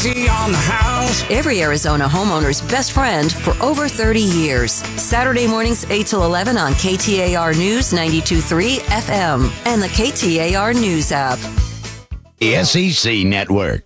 warranty on the house. Every Arizona homeowner's best friend for over 30 years. Saturday mornings 8 till 11 on KTAR News 92.3 FM and the KTAR News app. The SEC Network.